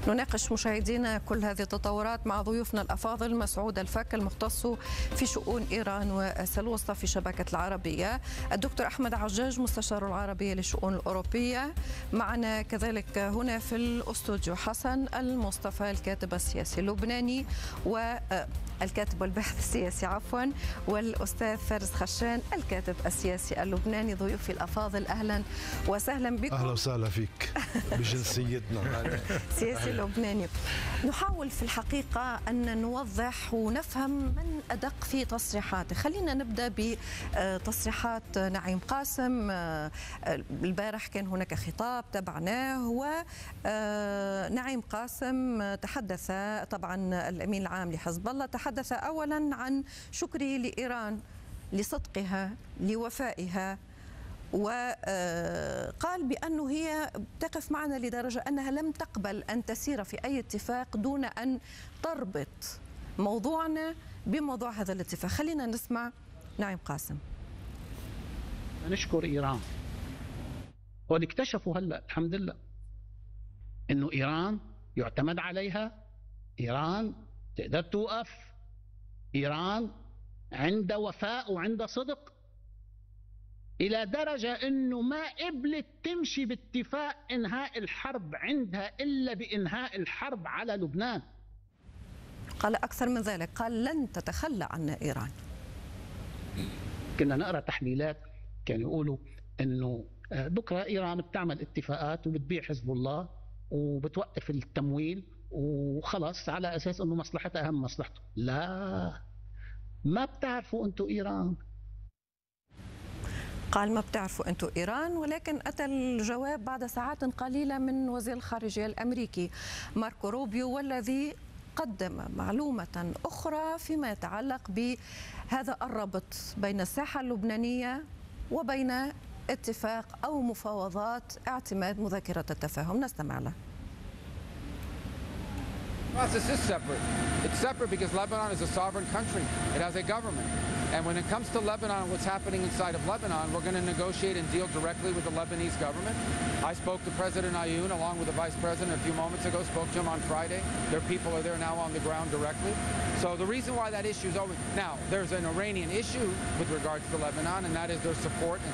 نناقش مشاهدينا كل هذه التطورات مع ضيوفنا الأفاضل. مسعود الفك المختص في شؤون إيران وآسيا الوسطى في شبكة العربية، الدكتور أحمد عجاج مستشار العربية للشؤون الأوروبية، معنا كذلك هنا في الأستوديو حسن المصطفى الكاتب السياسي اللبناني والكاتب والباحث السياسي والأستاذ فارس خشان الكاتب السياسي اللبناني. ضيوفي الأفاضل أهلا وسهلا بكم. أهلا وسهلا فيك بجنسيتنا سياسي لبناني. نحاول في الحقيقة أن نوضح ونفهم من أدق في تصريحاته. خلينا نبدأ بتصريحات نعيم قاسم. البارح كان هناك خطاب تبعناه، ونعيم قاسم تحدث، طبعا الأمين العام لحزب الله تحدث أولا عن شكره لإيران لصدقها لوفائها، وقال بأنه هي تقف معنا لدرجة أنها لم تقبل أن تسير في أي اتفاق دون أن تربط موضوعنا بموضوع هذا الاتفاق. خلينا نسمع نعيم قاسم. نشكر إيران، واللي اكتشفوا هلأ الحمد لله أنه إيران يعتمد عليها، إيران تقدر توقف، إيران عند وفاء وعند صدق، إلى درجة أنه ما قبلت تمشي باتفاق إنهاء الحرب عندها إلا بإنهاء الحرب على لبنان. قال أكثر من ذلك، قال لن تتخلى عنا إيران. كنا نقرأ تحليلات كانوا يقولوا أنه بكرة إيران بتعمل اتفاقات وبتبيع حزب الله وبتوقف التمويل وخلص على أساس أنه مصلحتها أهم مصلحته. لا، ما بتعرفوا أنتوا إيران. قال ما بتعرفوا أنتم إيران، ولكن أتى الجواب بعد ساعات قليلة من وزير الخارجية الأمريكي ماركو روبيو، والذي قدم معلومة أخرى فيما يتعلق بهذا الربط بين الساحة اللبنانية وبين اتفاق أو مفاوضات اعتماد مذكرة التفاهم. نستمع له. Process is separate. It's separate because Lebanon is a sovereign country. It has a government. And when it comes to Lebanon and what's happening inside of Lebanon, we're going to negotiate and deal directly with the Lebanese government. I spoke to President Ayoun along with the Vice President a few moments ago, spoke to him on Friday. Their people are there now on the ground directly. So the reason why that issue is over... Now, there's an Iranian issue with regards to Lebanon, and that is their support and